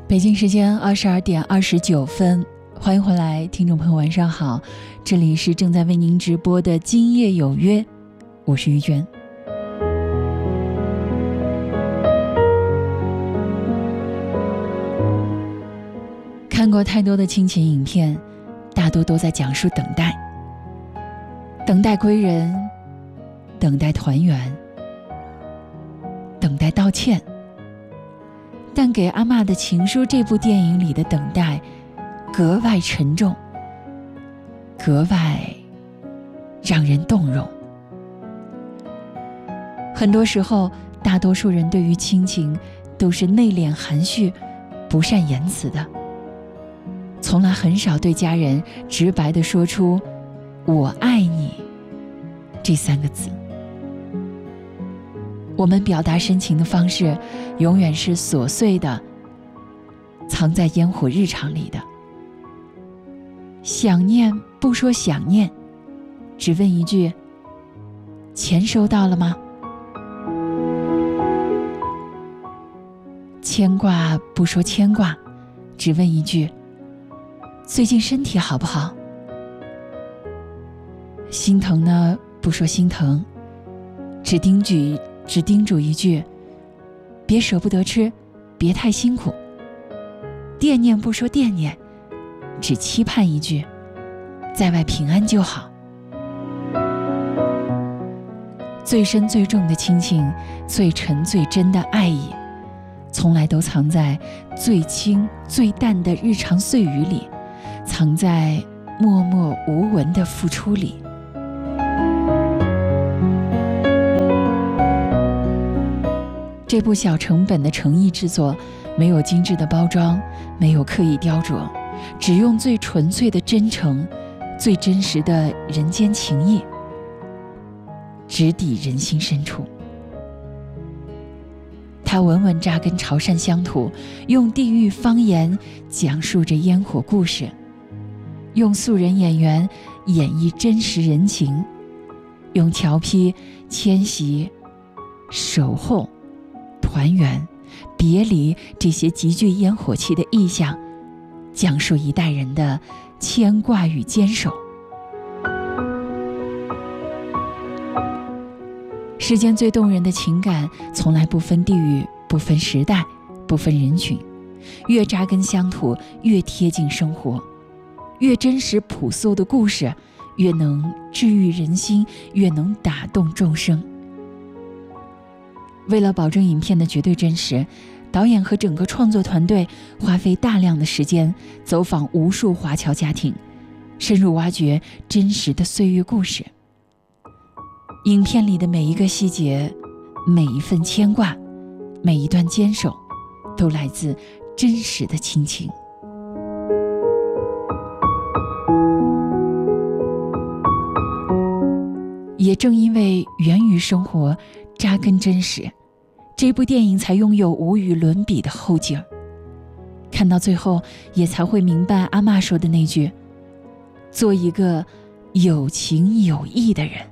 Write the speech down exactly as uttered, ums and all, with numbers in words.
北京时间二十二点二十九分，欢迎回来，听众朋友晚上好，这里是正在为您直播的今夜有约，我是于娟。看过太多的亲情影片，大多都在讲述等待，等待归人，等待团圆，等待道歉。但给阿嬷的情书这部电影里的等待格外沉重，格外让人动容。很多时候，大多数人对于亲情都是内敛含蓄，不善言辞的，从来很少对家人直白地说出我爱你这三个字。我们表达深情的方式永远是琐碎的，藏在烟火日常里的。想念不说想念，只问一句钱收到了吗？牵挂不说牵挂，只问一句最近身体好不好？心疼呢不说心疼，只叮嘱只叮嘱一句别舍不得吃，别太辛苦。惦念不说惦念，只期盼一句在外平安就好。最深最重的亲情，最沉最真的爱意，从来都藏在最轻最淡的日常碎语里，藏在默默无闻的付出里。这部小成本的诚意制作，没有精致的包装，没有刻意雕琢，只用最纯粹的真诚，最真实的人间情谊，直抵人心深处。它稳稳扎根潮汕乡土，用地域方言讲述着烟火故事，用素人演员演绎真实人情，用荞坯、迁徙、守候、团圆、别离这些极具烟火气的意象，讲述一代人的牵挂与坚守。世间最动人的情感，从来不分地域，不分时代，不分人群，越扎根乡土，越贴近生活，越真实朴素的故事，越能治愈人心，越能打动众生。为了保证影片的绝对真实，导演和整个创作团队花费大量的时间，走访无数华侨家庭，深入挖掘真实的岁月故事。影片里的每一个细节，每一份牵挂，每一段坚守，都来自真实的亲情。也正因为源于生活，扎根真实，这部电影才拥有无与伦比的后劲儿。看到最后，也才会明白阿嬷说的那句：做一个有情有义的人。